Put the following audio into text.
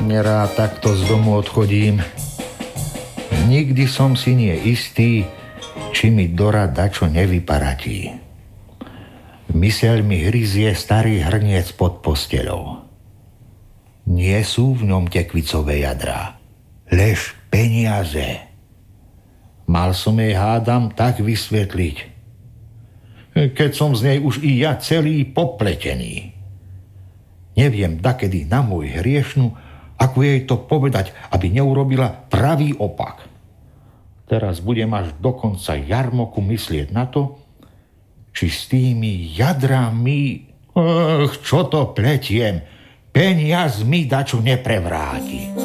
Nerád takto z domu odchodím. Nikdy som si nie istý, či mi Dora dačo nevyparatí. Myseľ mi hryzie starý hrniec pod posteľou. Nie sú v ňom tekvicové jadrá, lež peniaze. Mal som jej, hádam, tak vysvetliť, keď som z nej už i ja celý popletený. Neviem dakedy na môj hriešnú, ako jej to povedať, aby neurobila pravý opak. Teraz budem až do konca jarmoku myslieť na to, či s tými jadrami, čo to pletiem, peniaz mi dačo neprevráti.